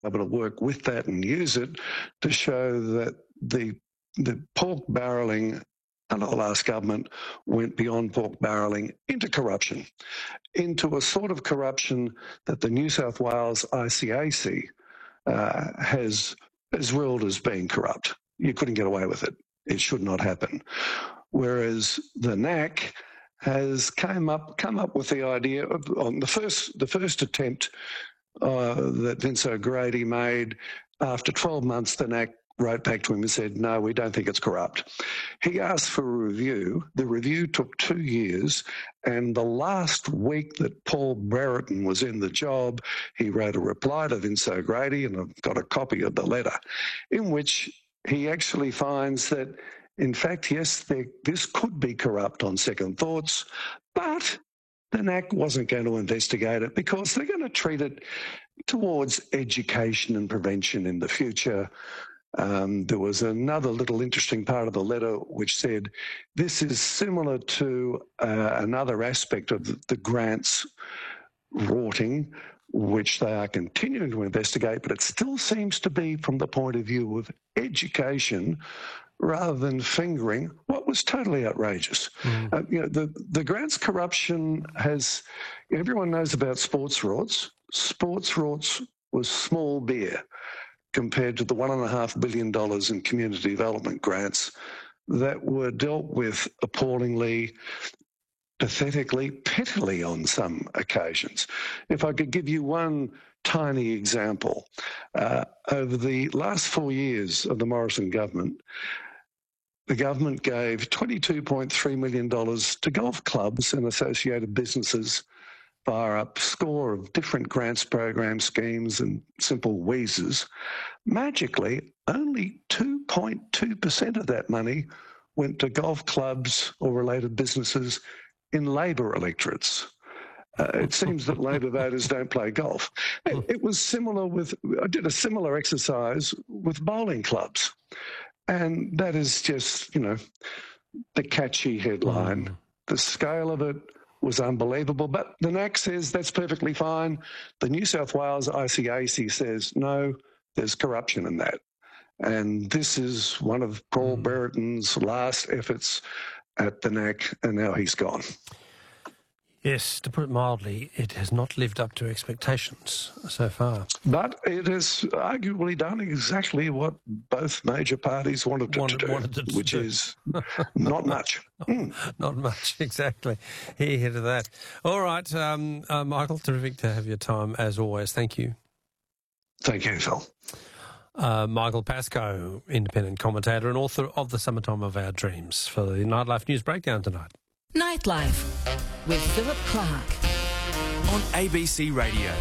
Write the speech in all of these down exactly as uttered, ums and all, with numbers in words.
able to work with that and use it to show that the the pork barrelling under the last government went beyond pork barrelling into corruption, into a sort of corruption that the New South Wales I C A C uh, has, has ruled as being corrupt. You couldn't get away with it. It should not happen. Whereas the N A C has came up come up with the idea of on the first the first attempt uh, that Vince O'Grady made after twelve months. The N A C wrote back to him and said, "No, we don't think it's corrupt." He asked for a review. The review took two years, and the last week that Paul Brereton was in the job, he wrote a reply to Vince O'Grady, and I've got a copy of the letter, in which he actually finds that, in fact, yes, there, this could be corrupt on second thoughts, but the N A C wasn't going to investigate it because they're going to treat it towards education and prevention in the future. Um, there was another little interesting part of the letter which said this is similar to uh, another aspect of the, the grants rorting, which they are continuing to investigate, but it still seems to be from the point of view of education rather than fingering what was totally outrageous. Mm. Uh, you know, the, the grants corruption has, everyone knows about sports rorts. Sports rorts was small beer compared to the one and a half billion dollars in community development grants that were dealt with appallingly, pathetically, pettily on some occasions. If I could give you one tiny example, uh, over the last four years of the Morrison government, the government gave twenty-two point three million dollars to golf clubs and associated businesses via a score of different grants program schemes and simple wheezes. Magically, only two point two percent of that money went to golf clubs or related businesses in Labor electorates. Uh, it seems that Labor voters don't play golf. It, it was similar with, I did a similar exercise with bowling clubs. And that is just, you know, the catchy headline. Mm. The scale of it was unbelievable. But the N A C says that's perfectly fine. The New South Wales I C A C says, no, there's corruption in that. And this is one of Paul mm. Brereton's last efforts at the N A C, and now he's gone. Yes, to put it mildly, it has not lived up to expectations so far. But it has arguably done exactly what both major parties wanted it wanted, to do, wanted it to which do. is not much. not, mm. not much, exactly. Here, here to that. All right, um, uh, Michael, terrific to have your time as always. Thank you. Thank you, Phil. Uh, Michael Pascoe, independent commentator and author of The Summertime of Our Dreams, for the Nightlife News Breakdown tonight. Nightlife with Philip Clark on A B C Radio.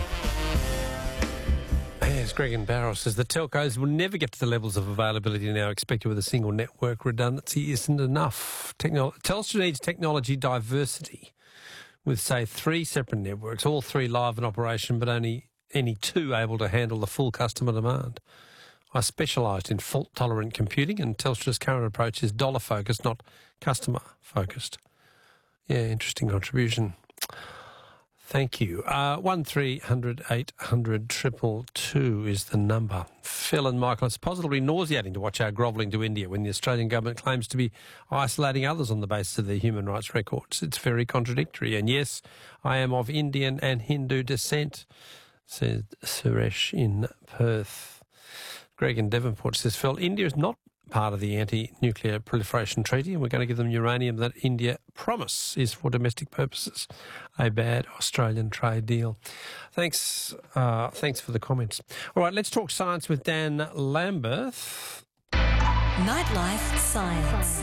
Yes, Greg and Barrow says the telcos will never get to the levels of availability now expected with a single network. Redundancy isn't enough. Techno- Telstra needs technology diversity with, say, three separate networks, all three live in operation, but only any two able to handle the full customer demand. I specialised in fault-tolerant computing, and Telstra's current approach is dollar-focused, not customer-focused. Yeah, interesting contribution. Thank you. Uh, one three hundred eight hundred two two is the number. Phil and Michael, it's positively nauseating to watch our grovelling to India when the Australian government claims to be isolating others on the basis of their human rights records. It's very contradictory. And yes, I am of Indian and Hindu descent, said Suresh in Perth. Greg in Devonport says, Phil, India is not part of the anti-nuclear proliferation treaty, and we're going to give them uranium that India promise is for domestic purposes. A bad Australian trade deal. Thanks, uh, thanks for the comments. All right, let's talk science with Dan Lambert. Nightlife Science.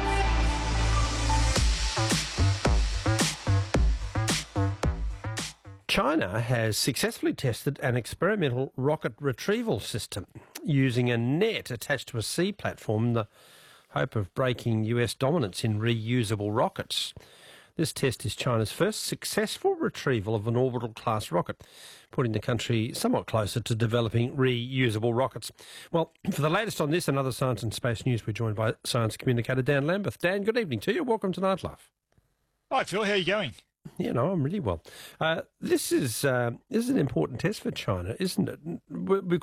China has successfully tested an experimental rocket retrieval system using a net attached to a sea platform in the hope of breaking U S dominance in reusable rockets. This test is China's first successful retrieval of an orbital-class rocket, putting the country somewhat closer to developing reusable rockets. Well, for the latest on this and other science and space news, we're joined by science communicator Dan Lambert. Dan, good evening to you. Welcome to Nightlife. Hi, Phil. How are you going? Yeah, no, I'm really well. Uh, this is uh, this is an important test for China, isn't it?